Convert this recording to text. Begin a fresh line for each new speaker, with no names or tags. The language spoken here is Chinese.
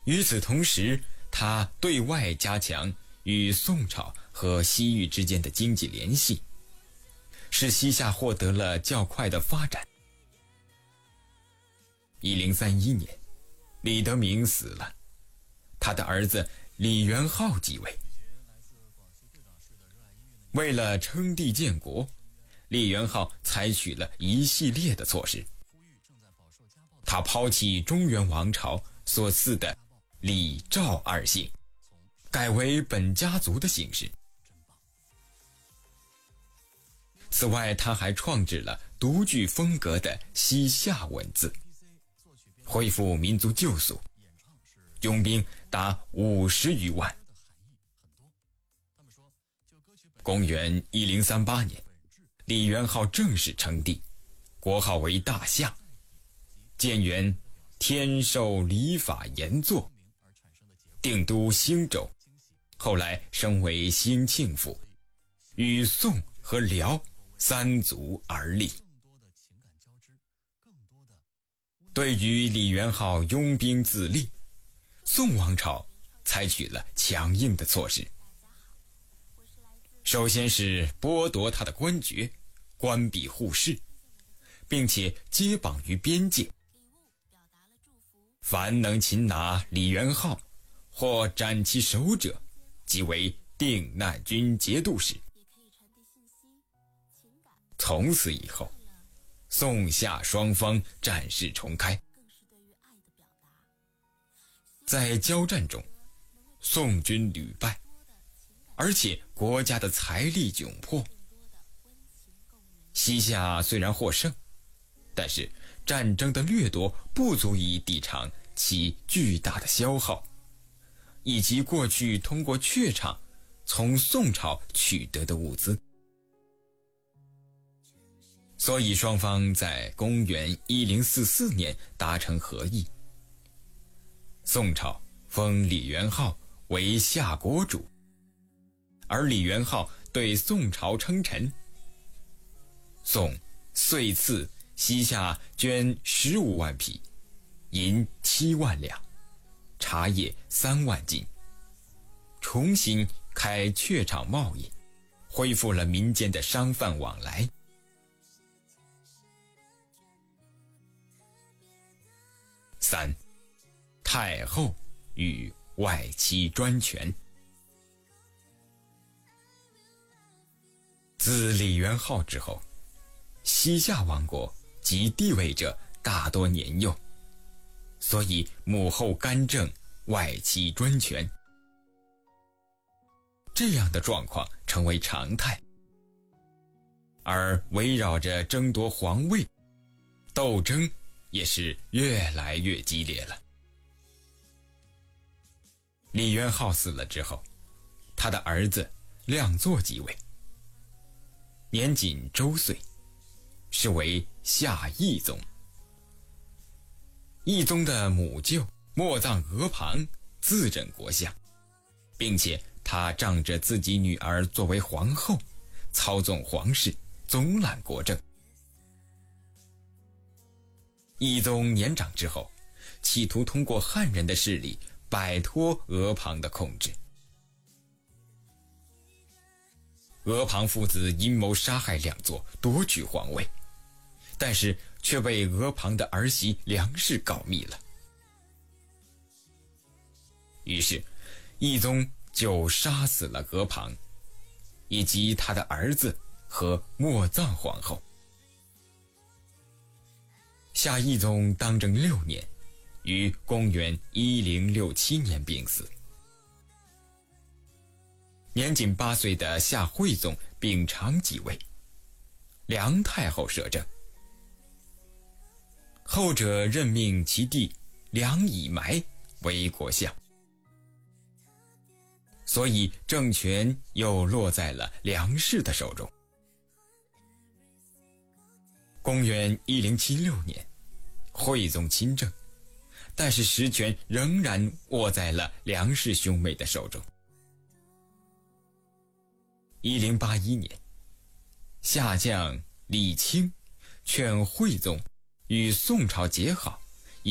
与此同时，他对外加强与宋朝和西域之间的经济联系，使西夏获得了较快的发展。1031年，李德明死了，他的儿子李元昊继位。为了称帝建国，李元昊采取了一系列的措施。他抛弃中原王朝所赐的李赵二姓，改为本家族的姓氏。此外，他还创制了独具风格的西夏文字，恢复民族旧俗，拥兵达50余万。公元1038年，李元昊正式称帝，国号为大夏。建元天授礼法严作，定都兴州，后来升为兴庆府，与宋和辽三族而立。对于李元昊拥兵自立，宋王朝采取了强硬的措施。首先是剥夺他的官爵，关闭户市，并且接绑于边界。凡能擒拿李元昊或斩其首者，即为定难军节度使。从此以后，宋夏双方战事重开。在交战中，宋军屡败，而且国家的财力窘迫。西夏虽然获胜，但是战争的掠夺不足以抵偿其巨大的消耗，以及过去通过榷场从宋朝取得的物资。所以双方在公元1044年达成和议，宋朝封李元昊为夏国主，而李元昊对宋朝称臣。宋遂赐西夏绢15万匹，银7万两，茶叶3万斤，重新开榷场贸易，恢复了民间的商贩往来。3. 太后与外戚专权。自李元昊之后，西夏王国及帝位者大多年幼，所以母后干政，外戚专权，这样的状况成为常态。而围绕着争夺皇位，斗争也是越来越激烈了。李元昊死了之后，他的儿子亮祚即位，年仅周岁，是为夏懿宗。懿宗的母舅莫臧额庞自任国相，并且他仗着自己女儿作为皇后，操纵皇室，总揽国政。懿宗年长之后，企图通过汉人的势力摆脱额庞的控制。额庞父子阴谋杀害亮祚，夺取皇位，但是却被额庞的儿媳梁氏告密了。于是懿宗就杀死了额庞以及他的儿子和莫臧皇后。夏懿宗当政6年，于公元1067年病死。年仅8岁的夏惠宗秉常即位，梁太后摄政，后者任命其弟梁以埋为国相，所以政权又落在了梁氏的手中。公元1076年，惠宗亲政，但是实权仍然握在了梁氏兄妹的手中。1081年，夏将李清劝惠宗与宋朝结好，